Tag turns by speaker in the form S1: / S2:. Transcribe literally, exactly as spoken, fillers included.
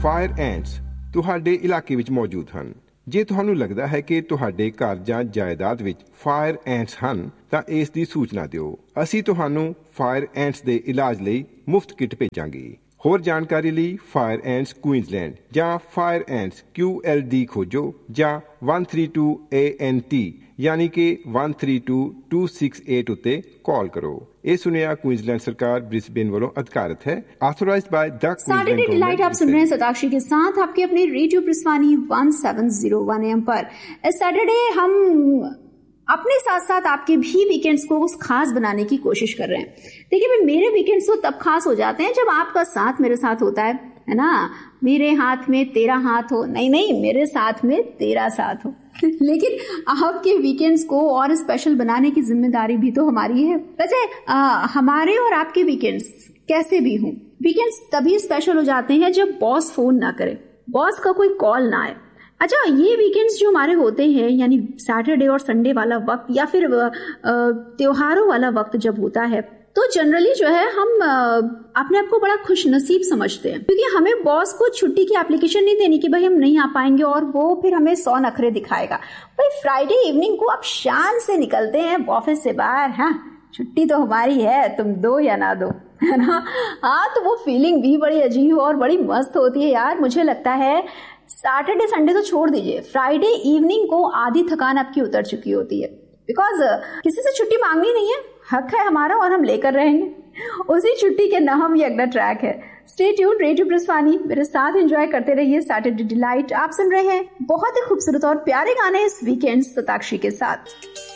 S1: Fire ਐਂਟਸ ਤੁਹਾਡੇ ਇਲਾਕੇ ਵਿੱਚ ਮੌਜੂਦ ਹਨ। ਜੇ ਤੁਹਾਨੂੰ ਲੱਗਦਾ ਹੈ ਕਿ ਤੁਹਾਡੇ ਘਰ ਜਾਂ ਜਾਇਦਾਦ ਵਿੱਚ ਫਾਇਰ ਐਂਟਸ ਹਨ ਤਾਂ ਇਸ ਦੀ ਸੂਚਨਾ ਦਿਓ। ਅਸੀਂ ਤੁਹਾਨੂੰ ਫਾਇਰ ਐਂਟਸ ਦੇ ਇਲਾਜ ਲਈ ਮੁਫਤ ਕਿੱਟ ਭੇਜਾਂਗੇ। ਹੋਰ ਜਾਣਕਾਰੀ ਲਈ ਫਾਇਰ ਐਂਟਸ ਕੁਈਨਜ਼ਲੈਂਡ ਜਾਂ ਫਾਇਰ ਐਂਟਸ ਕਿਊ ਐਲ ਡੀ ਖੋਜੋ ਜਾਂ one three two A N T ਯਾਨੀ ਕਿ one three two two six eight ਉੱਤੇ ਕਾਲ ਕਰੋ। ਇਹ सुनिया क्वींसलैंड सरकार ब्रिस्बेन वालों अधिकारित है, authorised by the
S2: Saturday delight. आप सुन रहे हैं सताक्षी के साथ आपके अपने radio ब्रिस्वानी one seven zero one A M पर। इस सैटरडे हम अपने साथ साथ आपके भी वीकेंड्स को उस खास बनाने की कोशिश कर रहे हैं। देखिए मेरे वीकेंड्स तो तब खास हो जाते हैं जब आपका साथ मेरे साथ होता है, है ना। मेरे हाथ में तेरा हाथ हो, नहीं नहीं मेरे साथ में तेरा साथ हो। लेकिन आपके वीकेंड्स को और स्पेशल बनाने की जिम्मेदारी भी तो हमारी है। वैसे आ, हमारे और आपके वीकेंड्स कैसे भी हों, वीकेंड्स तभी स्पेशल हो जाते हैं जब बॉस फोन ना करे, बॉस का कोई कॉल ना आए। अच्छा, ये वीकेंड्स जो हमारे होते हैं यानी सैटरडे और संडे वाला वक्त या फिर त्योहारों वाला वक्त जब होता है तो जनरली जो है हम अपने आप को बड़ा खुश नसीब समझते हैं, क्योंकि हमें बॉस को छुट्टी की एप्लीकेशन नहीं देनी कि भाई हम नहीं आ पाएंगे और वो फिर हमें सौ नखरे दिखाएगा। भाई फ्राइडे इवनिंग को आप शान से निकलते हैं ऑफिस से बाहर, हाँ छुट्टी तो हमारी है, तुम दो या ना दो, है ना। हाँ तो वो फीलिंग भी बड़ी अजीब और बड़ी मस्त होती है यार। मुझे लगता है सैटरडे संडे तो छोड़ दीजिए, फ्राइडे इवनिंग को आधी थकान आपकी उतर चुकी होती है, बिकॉज किसी से छुट्टी मांगनी नहीं है, हक है हमारा और हम लेकर रहेंगे। उसी छुट्टी के नाम ये अगला ट्रैक है। स्टे ट्यून्ड, रेडियो ब्रिस्वानी मेरे साथ एंजॉय करते रहिए सैटरडे डिलाइट। आप सुन रहे हैं बहुत ही खूबसूरत और प्यारे गाने इस वीकेंड सताक्षी के साथ।